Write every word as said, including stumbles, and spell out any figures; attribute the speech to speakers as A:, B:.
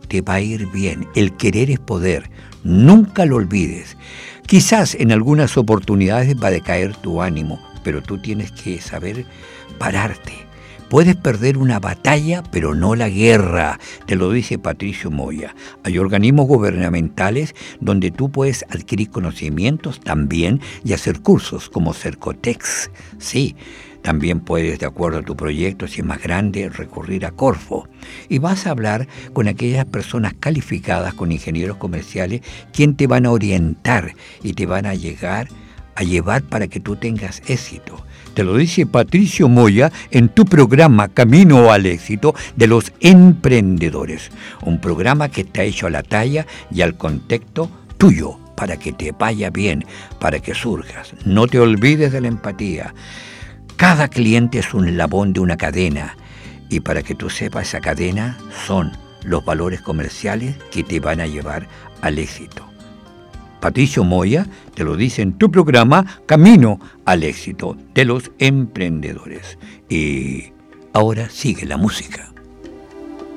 A: te va a ir bien. El querer es poder. Nunca lo olvides. Quizás en algunas oportunidades va a decaer tu ánimo, pero tú tienes que saber pararte. Puedes perder una batalla, pero no la guerra, te lo dice Patricio Moya. Hay organismos gubernamentales donde tú puedes adquirir conocimientos también y hacer cursos como Cercotex. Sí, también puedes, de acuerdo a tu proyecto, si es más grande, recurrir a Corfo. Y vas a hablar con aquellas personas calificadas, con ingenieros comerciales, quien te van a orientar y te van a llegar a llevar para que tú tengas éxito. Te lo dice Patricio Moya en tu programa Camino al Éxito de los Emprendedores. Un programa que está hecho a la talla y al contexto tuyo, para que te vaya bien, para que surjas. No te olvides de la empatía. Cada cliente es un eslabón de una cadena. Y para que tú sepas, esa cadena son los valores comerciales que te van a llevar al éxito. Patricio Moya te lo dice en tu programa Camino al Éxito de los Emprendedores. Y ahora sigue la música.